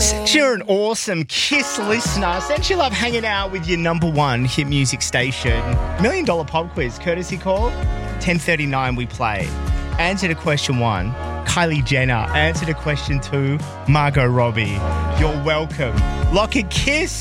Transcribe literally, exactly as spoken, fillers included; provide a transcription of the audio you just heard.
Since you're an awesome Kiss listener, since you love hanging out with your number one hit music station, Million Dollar Pop Quiz, courtesy call, ten thirty-nine we play. Answer to question one, Kylie Jenner. Answer to question two, Margot Robbie. You're welcome. Lock it, Kiss.